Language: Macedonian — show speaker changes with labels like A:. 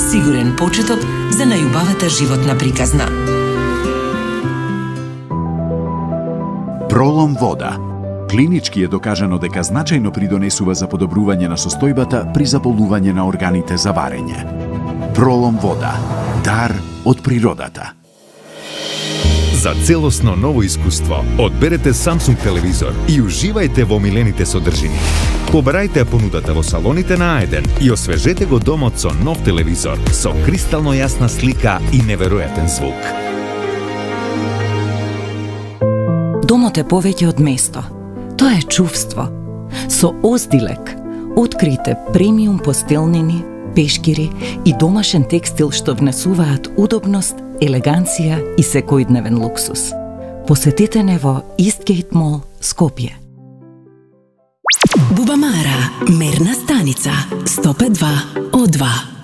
A: сигурен почеток за најубавата животна приказна.
B: Пролом вода. Клинички е докажано дека значајно придонесува за подобрување на состојбата при заболување на органите за варење. Пролом вода. Дар од природата.
C: За целосно ново искуство, одберете Samsung телевизор и уживајте во омилените содржини. Побарајте понудата во салоните на А1 и освежете го домот со нов телевизор со кристално јасна слика и неверојатен звук.
D: Домот е повеќе од место. Тоа е чувство. Со Оздилек открите премиум постелнини, пешкири и домашен текстил што внесуваат удобност, елеганција и секојдневен луксус. Посетете не во Истгейт Мол, Скопје.
E: Бубамара, мерна станица 105.2 О2.